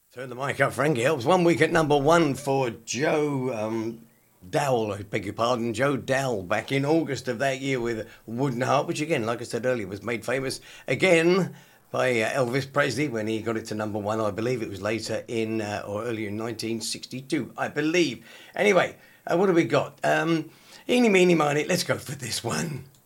Turn the mic up, Frankie helps. 1 week at number one for Joe Dowell, I beg your pardon, Joe Dowell, back in August of that year with Wooden Heart, which again, like I said earlier, was made famous again by Elvis Presley when he got it to number one. I believe it was later in, or earlier in 1962, I believe. Anyway, what have we got? Eeny, meeny, miny, let's go for this one.